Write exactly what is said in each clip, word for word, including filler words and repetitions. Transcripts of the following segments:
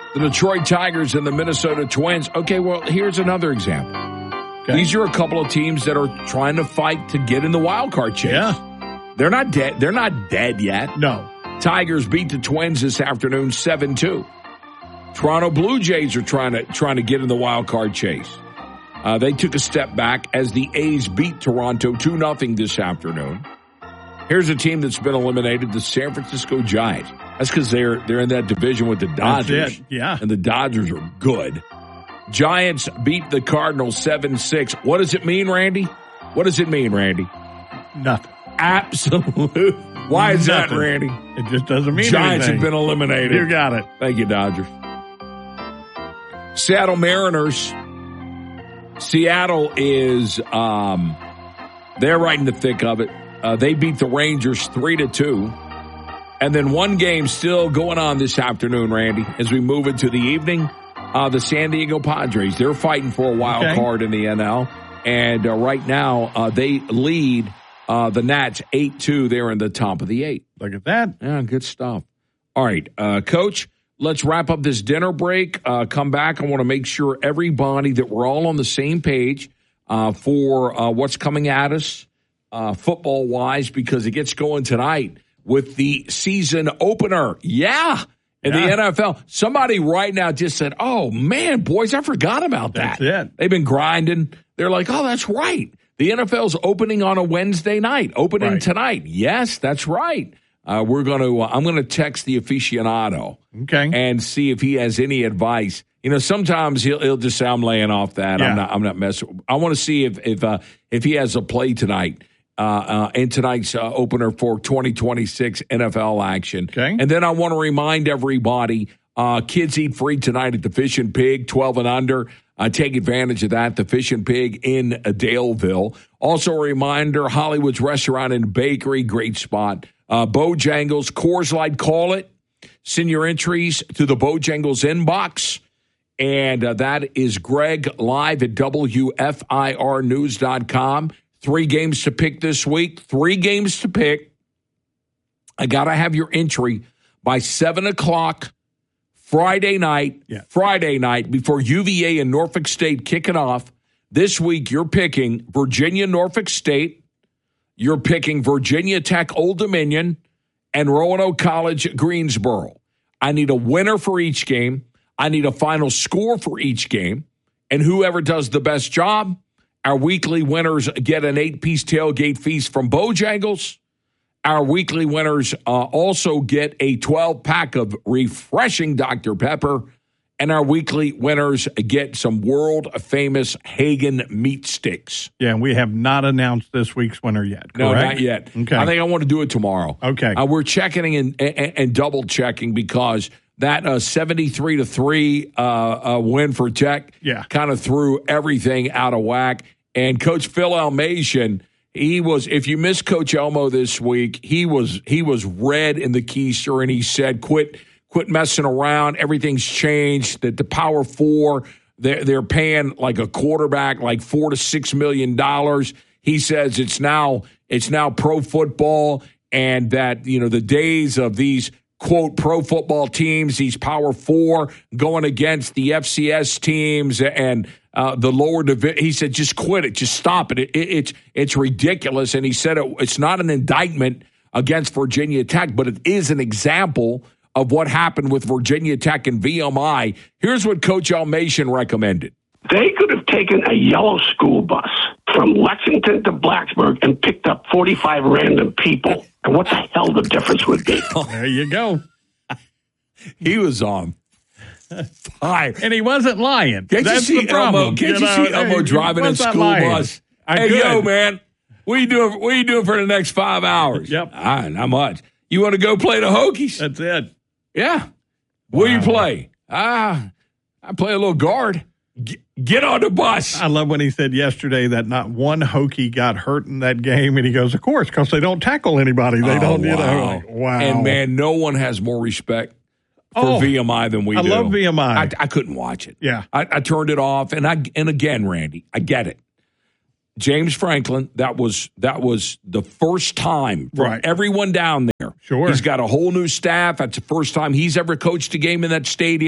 The Detroit Tigers and the Minnesota Twins. Okay, well, here's another example. Okay. These are a couple of teams that are trying to fight to get in the wild card chase. Yeah. They're not dead. They're not dead yet. No. Tigers beat the Twins this afternoon seven two. Toronto Blue Jays are trying to trying to get in the wild card chase. Uh, they took a step back as the A's beat Toronto two nothing this afternoon. Here's a team that's been eliminated, the San Francisco Giants. That's because they're they're in that division with the Dodgers. That's it. Yeah. And the Dodgers are good. Giants beat the Cardinals seven six. What does it mean, Randy? What does it mean, Randy? Nothing. Absolute. Why is Nothing. that, Randy? It just doesn't mean Giants anything. have been eliminated. You got it. Thank you, Dodgers. Seattle Mariners. Seattle is, um, they're right in the thick of it. Uh, they beat the Rangers three to two. And then one game still going on this afternoon, Randy, as we move into the evening. Uh, the San Diego Padres, they're fighting for a wild okay. card in the N L. And uh, right now, uh, they lead uh, the Nats eight two. They're in the top of the eight. Look at that. Yeah, good stuff. All right, uh, Coach, let's wrap up this dinner break. Uh, come back. I want to make sure everybody that we're all on the same page uh, for uh, what's coming at us uh, football-wise, because it gets going tonight with the season opener. Yeah. In yeah. the N F L, somebody right now just said, oh, man, boys, I forgot about that. That's it. They've been grinding. They're like, oh, that's right. The N F L's opening on a Wednesday night, opening right. tonight. Yes, that's right. Uh, we're going to, uh, I'm going to text the aficionado okay. and see if he has any advice. You know, sometimes he'll, he'll just say, I'm laying off that. Yeah. I'm not, I'm not messing. I want to see if, if, uh, if he has a play tonight. Uh, uh, in tonight's uh, opener for twenty twenty-six N F L action. Okay. And then I want to remind everybody, uh, kids eat free tonight at the Fish and Pig, twelve and under. Uh, take advantage of that, the Fish and Pig in uh, Daleville. Also a reminder, Hollywood's Restaurant and Bakery, great spot. Uh, Bojangles, Coors Light, call it. Send your entries to the Bojangles inbox. And uh, that is Greg live at W F I R news dot com. Three games to pick this week. Three games to pick. I got to have your entry by seven o'clock Friday night. Yeah. Friday night before U V A and Norfolk State kick it off. This week, you're picking Virginia, Norfolk State. You're picking Virginia Tech, Old Dominion, and Roanoke College, Greensboro. I need a winner for each game. I need a final score for each game. And whoever does the best job, our weekly winners get an eight-piece tailgate feast from Bojangles. Our weekly winners uh, also get a twelve-pack of refreshing Doctor Pepper. And our weekly winners get some world-famous Hagen meat sticks. Yeah, and we have not announced this week's winner yet, correct? No, not yet. Okay. I think I want to do it tomorrow. Okay. Uh, we're checking and, and, and double-checking because that uh, seventy-three to three uh, uh, win for Tech yeah. kind of threw everything out of whack. And Coach Phil Elmasian, he was, if you missed Coach Elmo this week, he was he was red in the keister, and he said, quit quit messing around. Everything's changed. That the Power Four, they're, they're paying like a quarterback like four to six million dollars. He says it's now it's now pro football, and that, you know, the days of these quote pro football teams, these Power Four going against the F C S teams and uh, the lower division. He said, just quit it, just stop it. it, it it's it's ridiculous. And he said it, it's not an indictment against Virginia Tech, but it is an example of what happened with Virginia Tech and V M I. Here's what Coach Elmasian recommended. They could have taken a yellow school bus from Lexington to Blacksburg and picked up forty-five random people. And what the hell the difference would be? There you go. He was on fire. And he wasn't lying. Can't That's you see the problem. Elmo, can't you, know, see Elmo hey, driving a was not school lying. bus? I hey, could. yo, man, what are you doing? What are you doing for the next five hours? Yep. All right, not much. You want to go play the Hokies? That's it. Yeah. What do you play? Ah, I play a little guard. G- get on the bus. I love when he said yesterday that not one Hokie got hurt in that game, and he goes, of course, because they don't tackle anybody. They oh, don't, you wow. know. Like, wow. And, man, no one has more respect for oh, V M I than we I do. love V M I. I, I couldn't watch it. Yeah. I, I turned it off, and I and again, Randy, I get it. James Franklin, that was that was the first time for right. everyone down there. Sure. He's got a whole new staff. That's the first time he's ever coached a game in that stadium.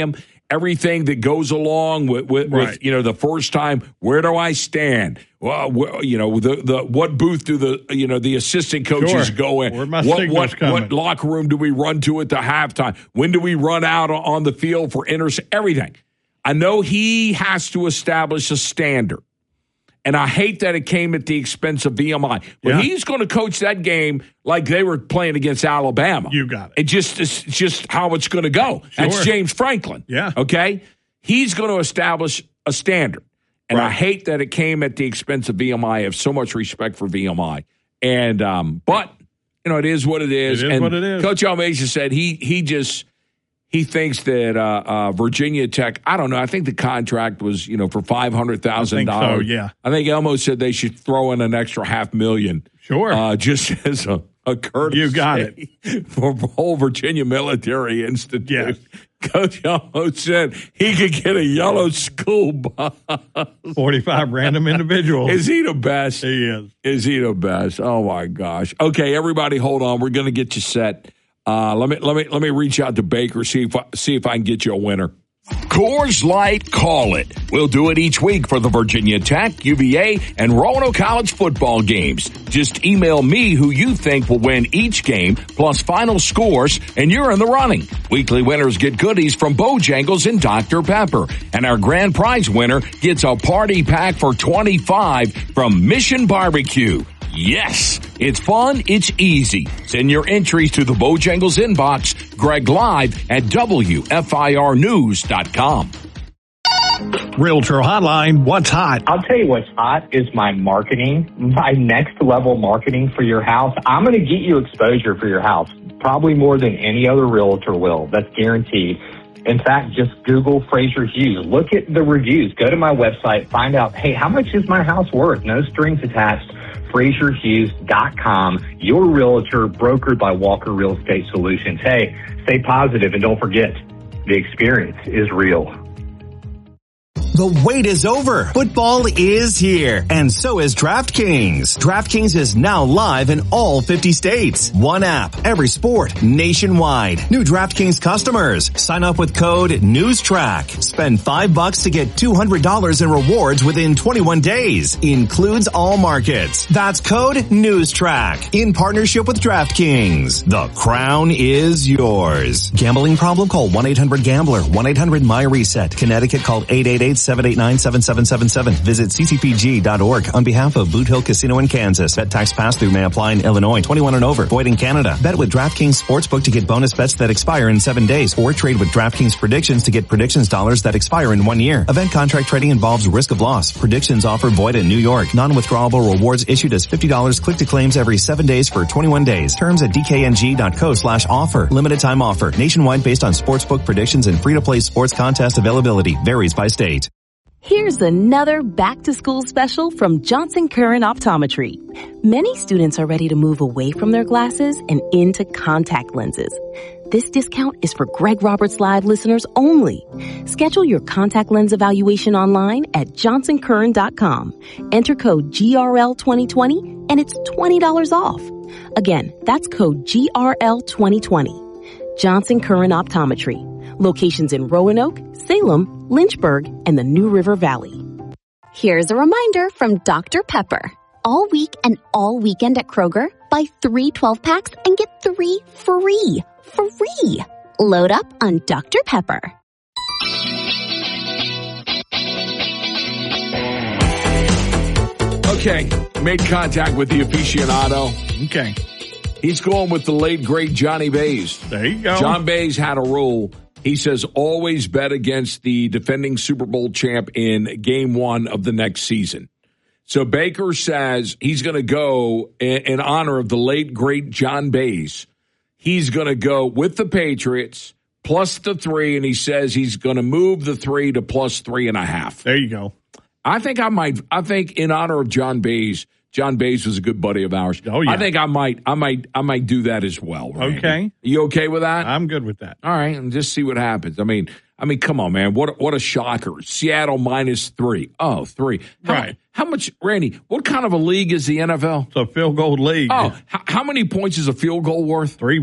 everything that goes along with, with, Right. with you know, the first time, where do I stand? Well, wh- you know, the, the what booth do the you know the assistant coaches Sure. go in? Where my what signal's what, coming. what locker room do we run to at the halftime? When do we run out on the field for inter? Everything. I know he has to establish a standard. And I hate that it came at the expense of V M I. But Yeah. he's going to coach that game like they were playing against Alabama. You got it. It just it's just how it's going to go. Sure. That's James Franklin. Yeah. Okay? He's going to establish a standard. And I Right. hate that it came at the expense of V M I. I have so much respect for V M I. And um, but you know, it is what it is. It is and what it is. Coach Almeida said he he just He thinks that uh, uh, Virginia Tech, I don't know, I think the contract was, you know, for five hundred thousand dollars. I think so, yeah. I think Elmo said they should throw in an extra half million. Sure. Uh, just as a, a courtesy. You got it. For the whole Virginia Military Institute. Yes. Coach Elmo said he could get a yellow school bus. forty-five random individuals. Is he the best? He is. Is he the best? Oh, my gosh. Okay, everybody hold on. We're going to get you set. Uh, let me let me let me reach out to Baker, see if I, see if I can get you a winner. Coors Light, call it. We'll do it each week for the Virginia Tech, U V A, and Roanoke College football games. Just email me who you think will win each game, plus final scores, and you're in the running. Weekly winners get goodies from Bojangles and Doctor Pepper. And our grand prize winner gets a party pack for twenty-five from Mission Barbecue. Yes, it's fun, it's easy. Send your entries to the Bojangles inbox, Greg Live at W F I R news dot com. Realtor Hotline, what's hot? I'll tell you what's hot is my marketing, my next level marketing for your house. I'm going to get you exposure for your house, probably more than any other realtor will. That's guaranteed. In fact, just Google Fraser Hughes. Look at the reviews. Go to my website. Find out, hey, how much is my house worth? No strings attached. Fraser Hughes dot com. Your realtor, brokered by Walker Real Estate Solutions. Hey, stay positive and don't forget, the experience is real. The wait is over. Football is here. And so is DraftKings. DraftKings is now live in all fifty states. One app, every sport, nationwide. New DraftKings customers. Sign up with code NEWSTRACK. Spend five bucks to get two hundred dollars in rewards within twenty-one days. Includes all markets. That's code NEWSTRACK. In partnership with DraftKings. The crown is yours. Gambling problem? Call one eight hundred gambler. one eight hundred my reset. Connecticut, call eight eight eight, seven eight nine, seven seven seven seven. Visit c c p g dot org on behalf of Boot Hill Casino in Kansas. Bet tax pass-through may apply in Illinois. twenty-one and over. Void in Canada. Bet with DraftKings Sportsbook to get bonus bets that expire in seven days. Or trade with DraftKings Predictions to get predictions dollars that expire in one year. Event contract trading involves risk of loss. Predictions offer void in New York. Non-withdrawable rewards issued as fifty dollars click to claims every seven days for twenty-one days. Terms at d k n g dot co slash offer. Limited time offer. Nationwide based on sportsbook predictions and free-to-play sports contest availability. Varies by state. Here's another back-to-school special from Johnson Curran Optometry. Many students are ready to move away from their glasses and into contact lenses. This discount is for Greg Roberts Live listeners only. Schedule your contact lens evaluation online at johnson curran dot com. Enter code G R L twenty twenty and it's twenty dollars off. Again, that's code G R L twenty twenty. Johnson Curran Optometry. Locations in Roanoke, Salem, Lynchburg, and the New River Valley. Here's a reminder from Doctor Pepper. All week and all weekend at Kroger, buy three twelve-packs and get three free. Free! Load up on Doctor Pepper. Okay, made contact with the aficionado. Okay. He's going with the late, great Johnny Bays. There you go. John Bays had a rule. He says always bet against the defending Super Bowl champ in game one of the next season. So Baker says he's going to go in, in honor of the late, great John Bays. He's going to go with the Patriots plus the three, and he says he's going to move the three to plus three and a half. There you go. I think I might, I think in honor of John Bays, John Bays was a good buddy of ours. Oh, yeah. I think I might, I might, I might do that as well. Randy. Okay. You okay with that? I'm good with that. All right, and just see what happens. I mean, I mean, come on, man. What what a shocker. Seattle minus three. Oh, three. How, Right. How much, Randy, what kind of a league is the N F L? It's a field goal league. Oh, how, how many points is a field goal worth? Three